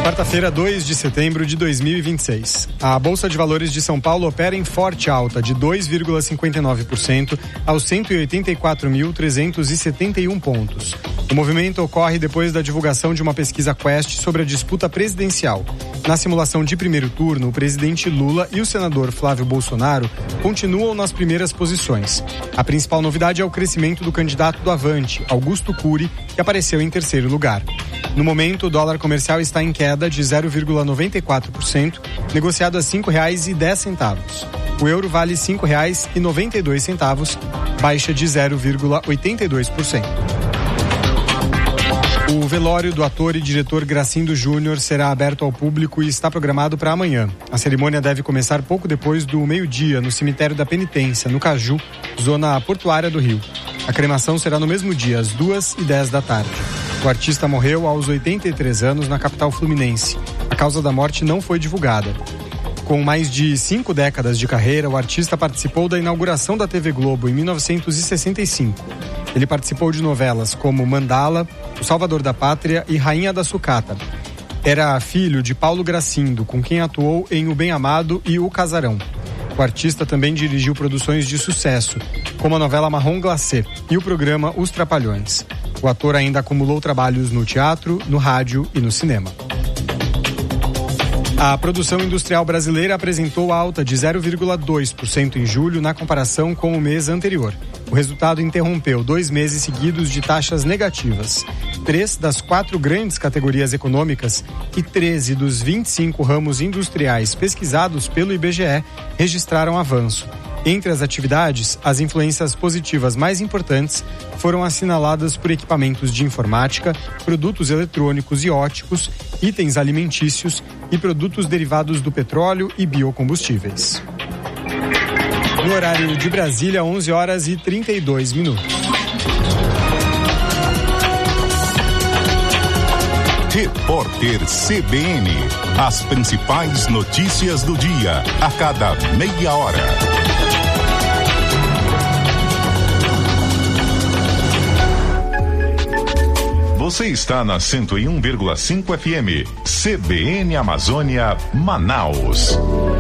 Quarta-feira, 2 de setembro de 2026. A Bolsa de Valores de São Paulo opera em forte alta de 2,59% aos 184.371 pontos. O movimento ocorre depois da divulgação de uma pesquisa Quest sobre a disputa presidencial. Na simulação de primeiro turno, o presidente Lula e o senador Flávio Bolsonaro continuam nas primeiras posições. A principal novidade é o crescimento do candidato do Avante, Augusto Cury, que apareceu em terceiro lugar. No momento, o dólar comercial está em queda de 0,94%, negociado a R$ 5,10. O euro vale R$ 5,92, baixa de 0,82%. O velório do ator e diretor Gracindo Júnior será aberto ao público e está programado para amanhã. A cerimônia deve começar pouco depois do meio-dia no cemitério da Penitência, no Caju, zona portuária do Rio. A cremação será no mesmo dia, às 2h10. O artista morreu aos 83 anos na capital fluminense. A causa da morte não foi divulgada. Com mais de 5 décadas de carreira, o artista participou da inauguração da TV Globo em 1965. Ele participou de novelas como Mandala, O Salvador da Pátria e Rainha da Sucata. Era filho de Paulo Gracindo, com quem atuou em O Bem Amado e O Casarão. O artista também dirigiu produções de sucesso, como a novela Marrom Glacé e o programa Os Trapalhões. O ator ainda acumulou trabalhos no teatro, no rádio e no cinema. A produção industrial brasileira apresentou alta de 0,2% em julho na comparação com o mês anterior. O resultado interrompeu 2 meses seguidos de taxas negativas. 3 das 4 grandes categorias econômicas e 13 dos 25 ramos industriais pesquisados pelo IBGE registraram avanço. Entre as atividades, as influências positivas mais importantes foram assinaladas por equipamentos de informática, produtos eletrônicos e óticos, itens alimentícios e produtos derivados do petróleo e biocombustíveis. No horário de Brasília, 11h32. Repórter CBN. As principais notícias do dia, a cada meia hora. Você está na 101,5 FM. CBN Amazônia, Manaus.